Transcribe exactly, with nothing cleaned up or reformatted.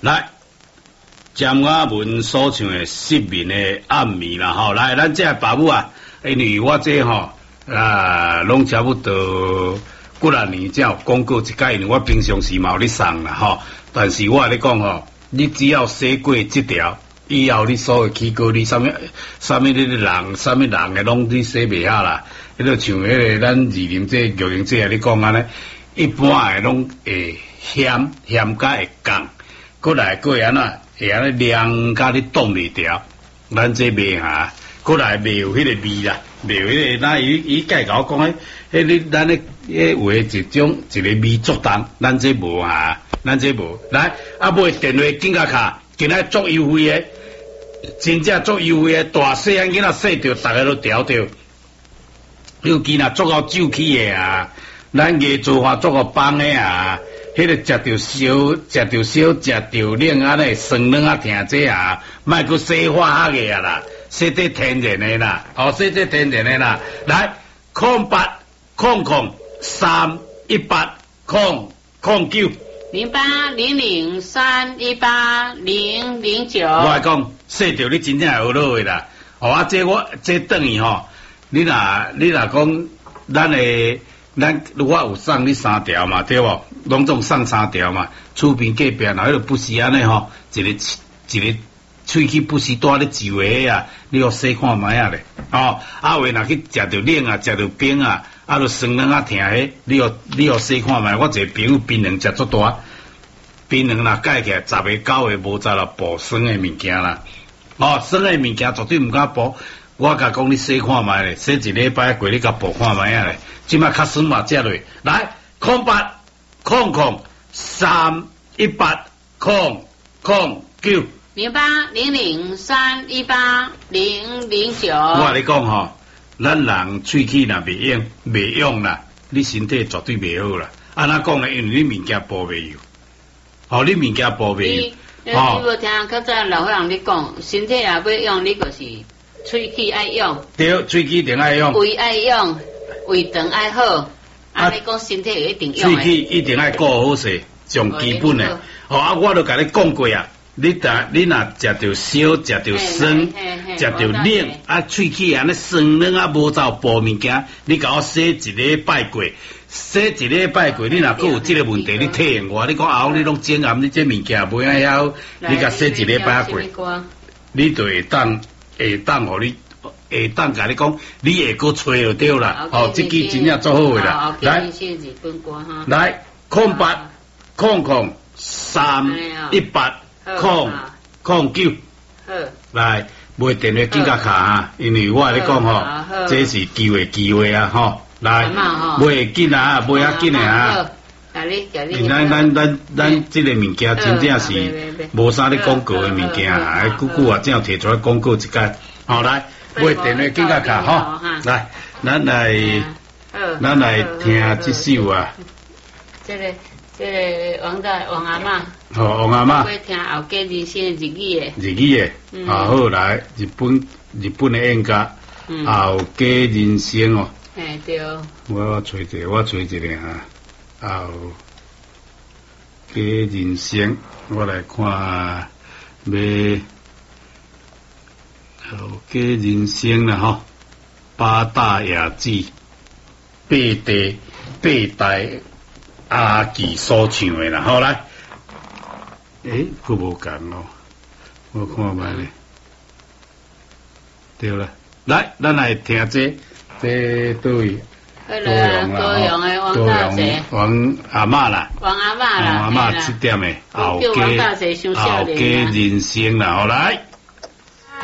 来，江雅文所唱的失眠的暗暝啦，吼，来，咱这爸母啊，因为我这吼啊，拢差不多几啊年才有讲过一届，因为我平常时嘛有咧送啦，吼，但是我咧讲吼，你只要写过这条，以后你所有起歌，你啥物啥物你人，啥物人的拢你写袂下啦。迄个像迄个咱二林这、玉林这你讲安尼，一般的拢会嫌嫌甲会降，过来过安怎会安尼凉甲你冻袂掉，咱这袂下，过来袂有迄个味啦，袂有迄个，那伊伊介甲我讲迄，迄你咱咧迄有一种一个味足重，咱这无下，咱这无来，啊买电话紧甲卡，今仔足优惠的，真正足优惠的，大细汉囡仔洗着，逐个都调着。尤其若做到酒气的啊，咱个做法做到放的啊，迄、那个食着烧，食着烧，食着冷啊咧，酸软啊疼这啊，莫搁洗化学的啊啦，洗这天然的啦，哦，洗这天然的啦，来，空八空空三一八空空九零八零零三一八零零九。我来讲，洗着你真正会落的啦，哦啊，这我这等于吼。你若你若讲，咱诶，咱我有送你三条嘛，对无？拢总送三条嘛，厝边隔壁若迄个不是安尼吼，一个一个喙齿不是带咧嚼诶啊，你互洗看卖啊咧，哦，啊话若去食着冷啊，食着冰啊，啊着酸软啊疼迄，你互你互洗看卖，我一个朋友槟榔食足大，槟榔若解起来十个九个无在啦补酸诶物件啦，哦，酸诶物件绝对毋敢补。我甲讲你洗看卖咧，洗一礼拜过你甲补看卖啊咧，即摆较酸嘛食落，来空八空空三一八空空九零八零零三一八零零九。我甲你讲吼，咱人喙齿若袂用袂用啦，你身体绝对袂好啦。安怎讲咧？因为你物件补袂有，哦，你物件补袂有。 你无听较早老岁人咧讲，身体也要用，你就是。喙齿爱用， 对，喙齿一定爱用， 胃爱用，胃肠爱好，啊，你讲身体一定用喙齿一定爱顾好势，上基本的。哦啊，我都甲你讲过啊，你若你若食着烧，食着酸，食着冷，啊，喙齿安尼酸软啊，无走补物件，你甲我洗一礼拜过，洗一礼拜过，你若佫有即个问题，你体验我，你讲后你拢整暗，你这物件袂爱晓，你甲洗一礼拜过，你就会当。下当互你，下当甲你讲，你会搁吹就对啦。哦，这支真正做好诶啦。来，来，空八空空三一八空空九。来，买电话紧甲卡啊，因为我咧讲吼，这是机会机会啊吼。来，买紧啊，买啊紧诶啊。咱咱咱咱这个物件真正是无啥咧广告的物件啊！久久啊，正要摕出来广告一间。好，来买电话紧甲卡吼，来，咱来咱来听这首啊。 这个这个王大王阿嬷。 好，王阿嬷。 要听后家人生日语的。 日语的，啊好来，日本日本的演歌，后家人生哦。 嘿对。 我找一个，我找一个哈。后家人生，我来看要后家人生啦吼，八大野子八代八代阿吉所唱的啦，好来，诶，佫无共哦，我看卖咧，对啦，来，咱来听这这倒位。 多用啦，多用诶，王大姐， 王阿嬷啦， 王阿嬷啦， 王阿嬷七点诶，后家王大姐伤少年啦， 后家人生啦，好来。